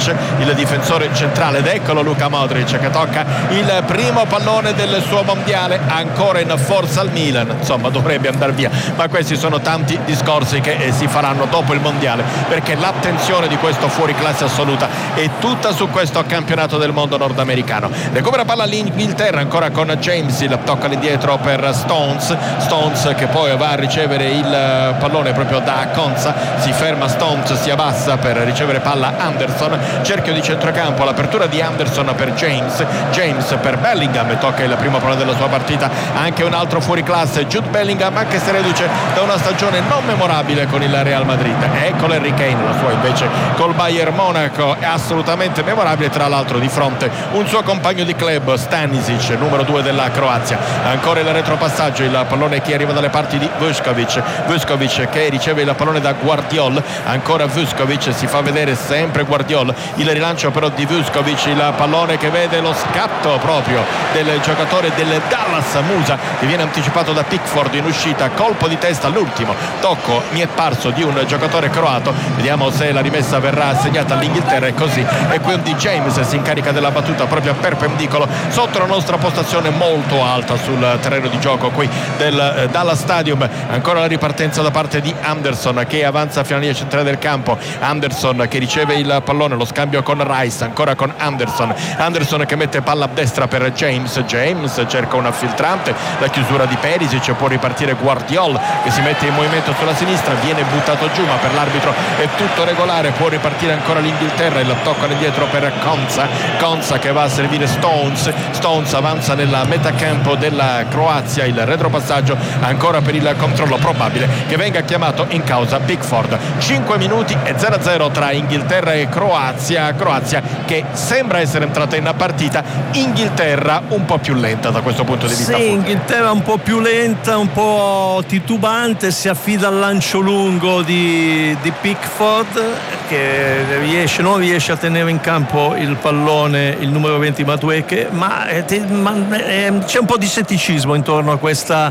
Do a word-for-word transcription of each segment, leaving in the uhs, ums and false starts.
Modric, il difensore centrale, ed eccolo Luka Modric che tocca il primo pallone del suo mondiale, ancora in forza al Milan, insomma dovrebbe andare via, ma questi sono tanti discorsi che eh, si faranno dopo il mondiale, perché l'attenzione di questo fuoriclasse assoluta è tutta su questo campionato del mondo nordamericano. Recupera palla l'Inghilterra ancora con James, il tocca all'indietro per Stones Stones che poi va a ricevere il pallone proprio da Konsa, si ferma Stones, si abbassa per ricevere palla Anderson, cerchio di centrocampo, l'apertura di Anderson per James James per Bellingham, e tocca il primo pallone della sua partita anche un altro fuoriclasse, Jude Bellingham, anche se reduce da una stagione non memorabile con il Real Madrid. Eccolo Harry Kane, la sua invece col Bayern Monaco è assolutamente memorabile, tra l'altro di fronte un suo compagno di club, Stanisic, numero due della Croazia. Ancora il retropassaggio, il pallone che arriva dalle parti di Vuskovic Vuskovic che riceve il pallone da Guardiol, ancora Vuskovic, si fa vedere sempre Guardiol, il rilancio però di Vuskovic, il pallone che vede lo scatto proprio del giocatore del Dallas, Musa, che viene anticipato da Pickford in uscita, colpo di testa all'ultimo tocco mi è parso di un giocatore croato, vediamo se la rimessa verrà assegnata all'Inghilterra, e così, e quindi James si incarica della battuta proprio a perpendicolo sotto la nostra postazione molto alta sul terreno di gioco qui del eh, Dallas Stadium. Ancora la ripartenza da parte di Anderson che avanza fino alla linea centrale del campo, Anderson che riceve il pallone, lo scambio con Rice, ancora con Anderson Anderson che mette palla a destra per James James cerca una filtrante, la chiusura di Perisic, può ripartire Guardiol che si mette in movimento sulla sinistra, viene buttato giù ma per l'arbitro è tutto regolare, può ripartire ancora l'Inghilterra, il tocco all'indietro per Konsa Konsa che va a servire Stones Stones avanza nella metacampo della Croazia, il retropassaggio ancora per il controllo probabile che venga chiamato in causa Pickford. Cinque minuti e zero a zero tra Inghilterra e Croazia Croazia che sembra essere entrata in partita, Inghilterra un po' più lenta da questo punto di vista. Sì, Inghilterra un po' più lenta, un po' titubante, si affida al lancio lungo di, di Pickford che riesce, non riesce a tenere in campo il pallone il numero venti Madueke, ma, è, ma è, c'è un po' di scetticismo intorno a questa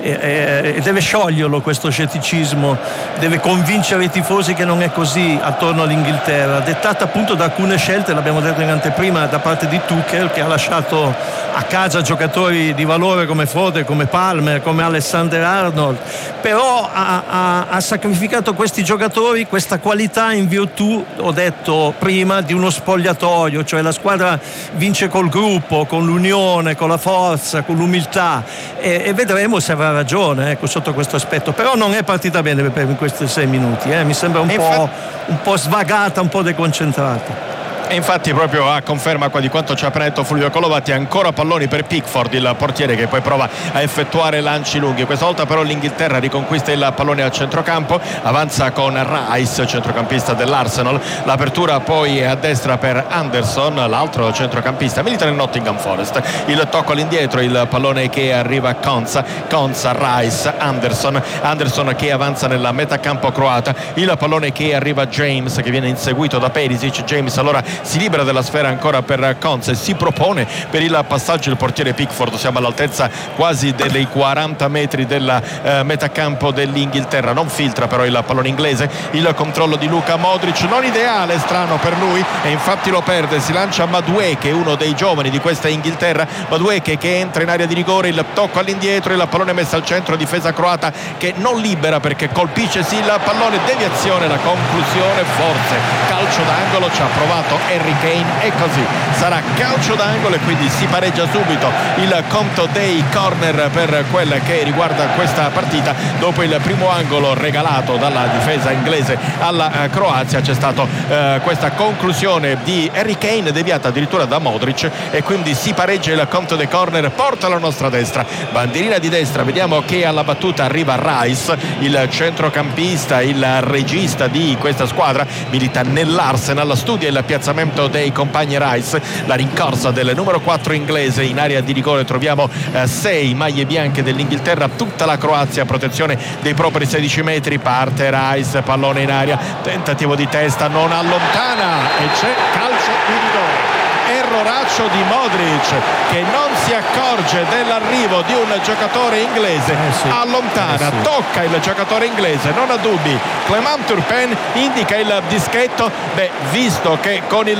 e eh, deve scioglierlo questo scetticismo, deve convincere i tifosi che non è così attorno all'Inghilterra, dettata appunto da alcune scelte, l'abbiamo detto in anteprima, da parte di Tuchel che ha lasciato a casa giocatori di valore come Foden, come Palmer, come Alexander Arnold, però ha, ha, ha sacrificato questi giocatori, questa qualità in virtù, ho detto prima, di uno spogliatoio, cioè la squadra vince col gruppo, con l'unione, con la forza, con l'umiltà, e, e vedremo se avrà ragione, ecco, sotto questo aspetto. Però non è partita bene per in questi sei minuti, eh? Mi sembra un po', un po' svagata, un po' deconcentrata. E infatti proprio a conferma di quanto ci ha appena detto Fulvio Colovatti, ancora palloni per Pickford, il portiere che poi prova a effettuare lanci lunghi. Questa volta però l'Inghilterra riconquista il pallone al centrocampo, avanza con Rice, centrocampista dell'Arsenal, l'apertura poi è a destra per Anderson, l'altro centrocampista milita nel Nottingham Forest, il tocco all'indietro, il pallone che arriva a Konsa Konsa, Rice, Anderson Anderson che avanza nella metacampo croata, il pallone che arriva a James che viene inseguito da Perisic, James allora si libera della sfera ancora per Konsa e si propone per il passaggio il portiere Pickford, siamo all'altezza quasi dei quaranta metri della eh, metacampo dell'Inghilterra, non filtra però il pallone inglese, il controllo di Luka Modric non ideale, strano per lui, e infatti lo perde, si lancia Madueke, uno dei giovani di questa Inghilterra, Madueke che entra in area di rigore, il tocco all'indietro, il pallone messo al centro, difesa croata che non libera perché colpisce sì il pallone, deviazione, la conclusione, forse calcio d'angolo, ci ha provato Harry Kane e così sarà calcio d'angolo e quindi si pareggia subito il conto dei corner per quella che riguarda questa partita. Dopo il primo angolo regalato dalla difesa inglese alla Croazia c'è stata eh, questa conclusione di Harry Kane deviata addirittura da Modric e quindi si pareggia il conto dei corner, porta alla nostra destra, bandierina di destra, vediamo che alla battuta arriva Rice, il centrocampista, il regista di questa squadra, milita nell'Arsenal, studia il piazzamento dei compagni Rice, la rincorsa del numero quattro inglese, in area di rigore troviamo eh, sei maglie bianche dell'Inghilterra, tutta la Croazia a protezione dei propri sedici metri, parte Rice, pallone in aria, tentativo di testa, non allontana e c'è calcio di rigore. Erroraccio di Modric che non si accorge dell'arrivo di un giocatore inglese, eh sì, allontana, eh sì. tocca il giocatore inglese, non ha dubbi. Clément Turpin indica il dischetto, beh, visto che con il